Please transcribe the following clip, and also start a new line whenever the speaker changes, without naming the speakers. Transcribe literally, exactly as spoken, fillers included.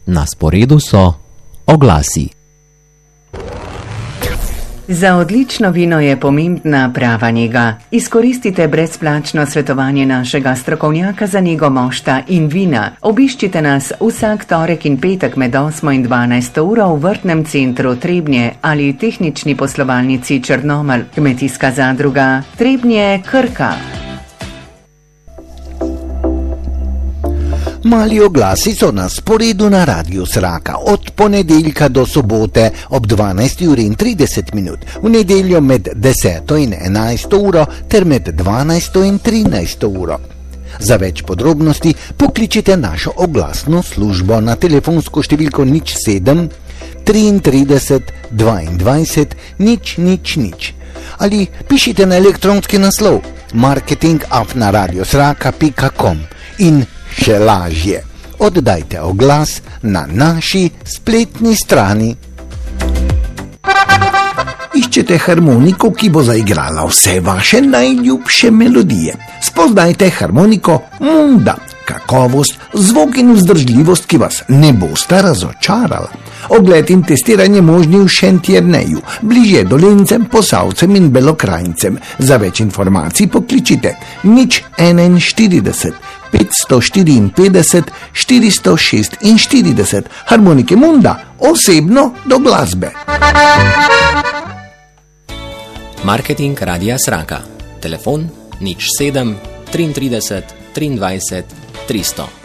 Na sporedu so oglasi.
Za odlično vino je pomembna prava njega. Izkoristite brezplačno svetovanje našega strokovnjaka za nego mošta in vina. Obiščite nas vsak torek in petek med osmo in dvanajsto uro v vrtnem centru Trebnje ali tehnični poslovalnici Črnomelj, kmetijska zadruga Trebnje Krka.
Mali oglasi so na sporedu na Radiu Sraka od ponedeljka do sobote ob dvanajsti uri in trideset minut, v nedeljo med deseto in enajsto uro ter med dvanajsto in trinajsto uro. Za več podrobnosti pokličite našo oglasno službo na telefonsko številko nič sedem trideset dvaindvajset nič nič nič ali pišite na elektronski naslov marketing afna radiosraka pika com in še lažje, oddajte oglas na naši spletni strani.
Iščete harmoniko, ki bo zaigrala vse vaše najljubše melodije. Spoznajte harmoniko Munda. Kakovost, zvok in vzdržljivost, ki vas ne bosta razočarala. Ogled in testiranje možni v Šentjerneju, bližje Dolencem, Posavcem in Belokranjcem. Za več informacij pokličite nič enainštirideset petsto štiriinpetdeset štiristo šestinštirideset. Harmonike Munda, osebno do glasbe.
Marketing Radia Sraka. Telefon nič sedem trideset triindvajset tristo.